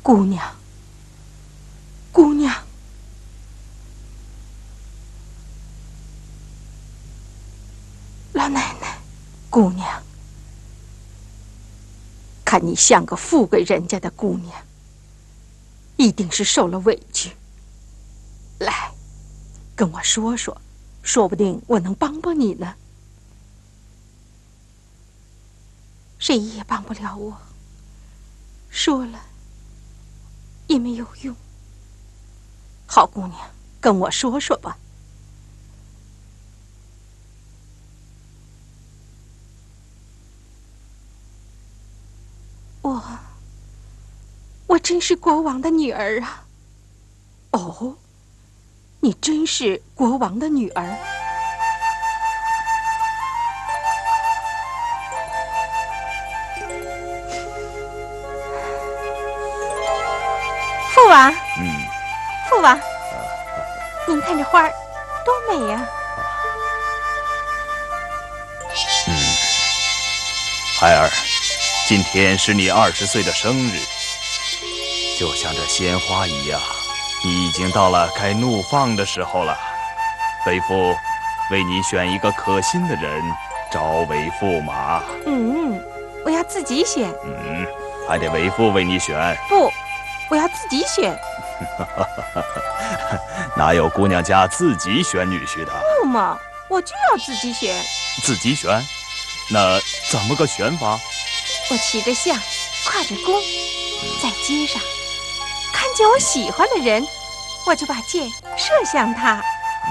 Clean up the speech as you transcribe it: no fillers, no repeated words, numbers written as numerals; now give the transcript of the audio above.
姑娘，姑娘，老奶奶，姑娘，看你像个富贵人家的姑娘，一定是受了委屈。来，跟我说说，说不定我能帮帮你呢。谁也帮不了我，说了也没有用。好姑娘，跟我说说吧。我真是国王的女儿啊！哦，你真是国王的女儿？父王，父王，您看这花儿多美呀！ 孩儿，今天是你20岁的生日，就像这鲜花一样，你已经到了该怒放的时候了。为父为你选一个可心的人，招为驸马。 我要自己选。 还得为父为你选。 不，我要自己选。 哪有姑娘家自己选女婿的？ 不嘛，我就要自己选。 自己选？那怎么个选法？ 我骑着象，挎着弓，在街上看见我喜欢的人，我就把箭射向他。